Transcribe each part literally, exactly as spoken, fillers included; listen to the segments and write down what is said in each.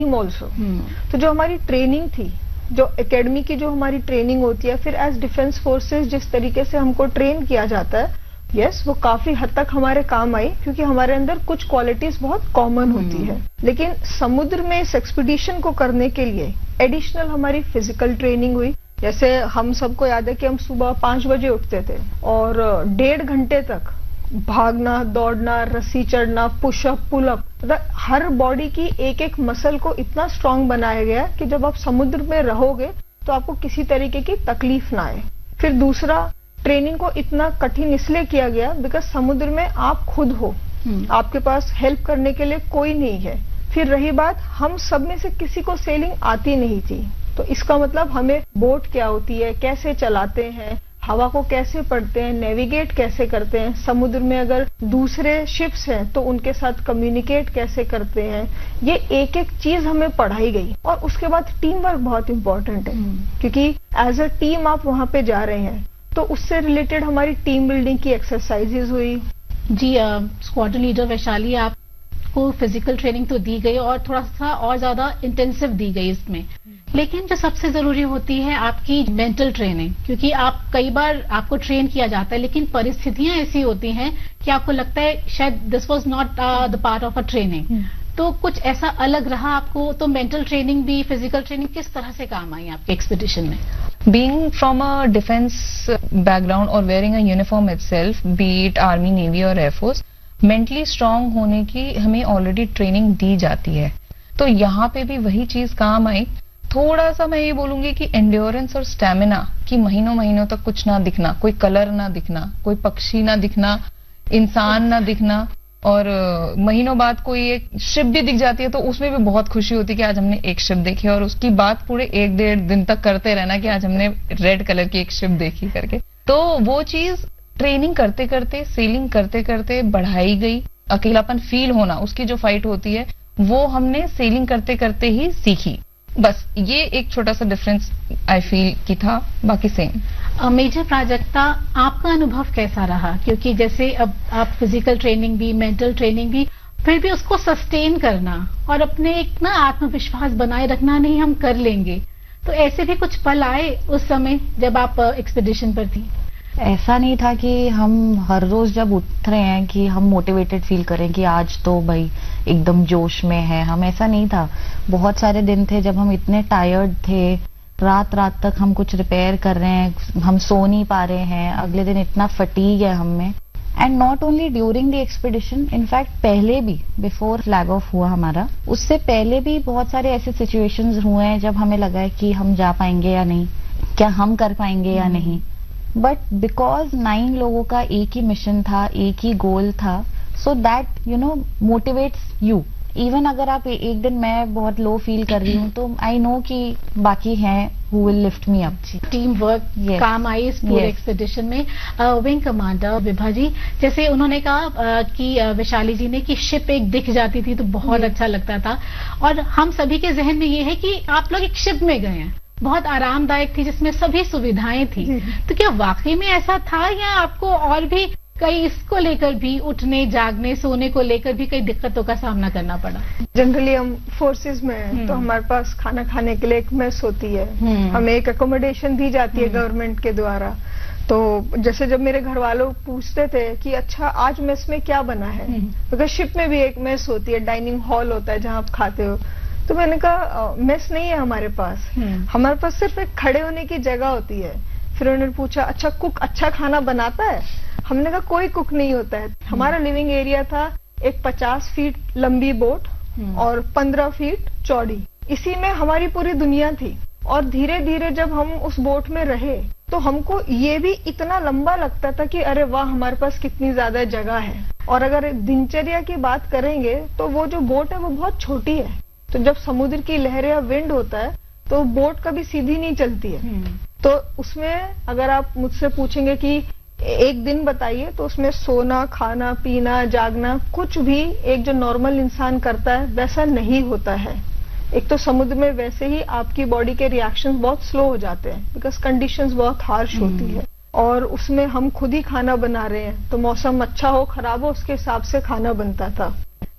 Team also. तो जो हमारी ट्रेनिंग थी, जो एकेडमी की जो हमारी ट्रेनिंग होती है, फिर एज डिफेंस फोर्सेस जिस तरीके से हमको ट्रेन किया जाता है, यस yes, वो काफी हद तक हमारे काम आई, क्योंकि हमारे अंदर कुछ क्वालिटीज बहुत कॉमन होती है। लेकिन समुद्र में इस एक्सपीडिशन को करने के लिए एडिशनल हमारी फिजिकल ट्रेनिंग हुई। जैसे हम सबको याद है कि हम सुबह पांच बजे उठते थे और डेढ़ घंटे तक भागना, दौड़ना, रस्सी चढ़ना, पुशअप, पुलअप, मतलब हर बॉडी की एक एक मसल को इतना स्ट्रांग बनाया गया कि जब आप समुद्र में रहोगे तो आपको किसी तरीके की तकलीफ ना आए। फिर दूसरा, ट्रेनिंग को इतना कठिन इसलिए किया गया बिकॉज समुद्र में आप खुद हो, आपके पास हेल्प करने के लिए कोई नहीं है। फिर रही बात, हम सब में से किसी को सेलिंग आती नहीं थी, तो इसका मतलब हमें बोट क्या होती है, कैसे चलाते हैं, हवा को कैसे पढ़ते हैं, नेविगेट कैसे करते हैं, समुद्र में अगर दूसरे शिप्स हैं तो उनके साथ कम्युनिकेट कैसे करते हैं, ये एक एक चीज हमें पढ़ाई गई। और उसके बाद टीम वर्क बहुत इंपॉर्टेंट है, क्योंकि एज अ टीम आप वहां पे जा रहे हैं, तो उससे रिलेटेड हमारी टीम बिल्डिंग की एक्सरसाइजेज हुई। जी, स्क्वाड्रन लीडर वैशाली, आपको फिजिकल ट्रेनिंग तो दी गई और थोड़ा सा और ज्यादा इंटेंसिव दी गई इसमें, लेकिन जो सबसे जरूरी होती है आपकी मेंटल ट्रेनिंग, क्योंकि आप कई बार आपको ट्रेन किया जाता है लेकिन परिस्थितियां ऐसी होती हैं कि आपको लगता है शायद this was not the part of a training, तो कुछ ऐसा अलग रहा आपको। तो मेंटल ट्रेनिंग भी, फिजिकल ट्रेनिंग किस तरह से काम आई आपके एक्सपीडिशन में? Being from a defense background or wearing a uniform itself, be it army, navy और air force, mentally strong होने की हमें already ट्रेनिंग दी जाती है। तो यहाँ पे भी वही चीज काम आई। थोड़ा सा मैं ये बोलूंगी कि एंड्योरेंस और स्टेमिना की महीनों महीनों तक कुछ ना दिखना, कोई कलर ना दिखना, कोई पक्षी ना दिखना, इंसान ना दिखना, और महीनों बाद कोई एक शिप भी दिख जाती है तो उसमें भी बहुत खुशी होती है कि आज हमने एक शिप देखी, और उसकी बात पूरे एक डेढ़ दिन तक करते रहना कि आज हमने रेड कलर की एक शिप देखी करके। तो वो चीज ट्रेनिंग करते करते, सेलिंग करते करते बढ़ाई गई। अकेलापन फील होना, उसकी जो फाइट होती है वो हमने सेलिंग करते करते ही सीखी। बस ये एक छोटा सा डिफरेंस आई फील की था, बाकी सेम। मेजर प्राजक्ता, आपका अनुभव कैसा रहा? क्योंकि जैसे अब आप फिजिकल ट्रेनिंग भी, मेंटल ट्रेनिंग भी, फिर भी उसको सस्टेन करना और अपने एक ना आत्मविश्वास बनाए रखना, नहीं हम कर लेंगे, तो ऐसे भी कुछ पल आए उस समय जब आप एक्सपीडिशन पर थी? ऐसा नहीं था कि हम हर रोज जब उठ रहे हैं कि हम मोटिवेटेड फील करें कि आज तो भाई एकदम जोश में है, हम ऐसा नहीं था। बहुत सारे दिन थे जब हम इतने टायर्ड थे, रात रात तक हम कुछ रिपेयर कर रहे हैं, हम सो नहीं पा रहे हैं, अगले दिन इतना फटीग है हम में। And not only during the expedition, in fact पहले भी, बिफोर फ्लैग ऑफ हुआ हमारा, उससे पहले भी बहुत सारे ऐसे सिचुएशंस हुए हैं जब हमें लगा है कि हम जा पाएंगे या नहीं, क्या हम कर पाएंगे या नहीं। बट बिकॉज नाइन लोगों का एक ही मिशन था, एक ही गोल था, so that you know motivates you. Even अगर आप एक दिन मैं बहुत लो फील कर रही हूँ तो आई नो कि बाकी हैं who will lift me up. Team work yes. काम आई इस पूरे एक्सपीडिशन में। विंग कमांडर विभा जी, जैसे उन्होंने कहा uh, कि uh, वैशाली जी ने कि शिप एक दिख जाती थी तो बहुत yes. अच्छा लगता था, और हम सभी के जहन में ये है कि आप लोग एक शिप में गए हैं, बहुत आरामदायक थी जिसमें सभी सुविधाएं थी, तो क्या वाकई में ऐसा था या आपको और भी कई इसको लेकर भी, उठने, जागने, सोने को लेकर भी कई दिक्कतों का सामना करना पड़ा? जनरली हम फोर्सेस में हैं तो हमारे पास खाना खाने के लिए एक मेस होती है, हमें एक अकोमोडेशन दी जाती है गवर्नमेंट के द्वारा। तो जैसे जब मेरे घर वालों पूछते थे कि अच्छा आज मेस में क्या बना है, बिकॉज शिप में भी एक मेस होती है, डाइनिंग हॉल होता है जहाँ आप खाते हो, तो मैंने कहा मेस नहीं है हमारे पास, हमारे पास सिर्फ एक खड़े होने की जगह होती है। फिर उन्होंने पूछा अच्छा कुक अच्छा खाना बनाता है? हमने कहा कोई कुक नहीं होता है। हमारा लिविंग एरिया था एक पचास फीट लंबी बोट और पंद्रह फीट चौड़ी, इसी में हमारी पूरी दुनिया थी। और धीरे धीरे जब हम उस बोट में रहे तो हमको ये भी इतना लंबा लगता था कि अरे वाह हमारे पास कितनी ज्यादा जगह है। और अगर दिनचर्या की बात करेंगे तो वो जो बोट है वो बहुत छोटी है, तो जब समुद्र की लहरें या विंड होता है तो बोट कभी सीधी नहीं चलती है। तो उसमें अगर आप मुझसे पूछेंगे कि एक दिन बताइए तो उसमें सोना, खाना, पीना, जागना, कुछ भी एक जो नॉर्मल इंसान करता है वैसा नहीं होता है। एक तो समुद्र में वैसे ही आपकी बॉडी के रिएक्शंस बहुत स्लो हो जाते हैं बिकॉज कंडीशंस बहुत हार्श होती है, और उसमें हम खुद ही खाना बना रहे हैं, तो मौसम अच्छा हो खराब हो उसके हिसाब से खाना बनता था।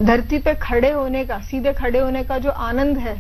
धरती पे खड़े होने का, सीधे खड़े होने का जो आनंद है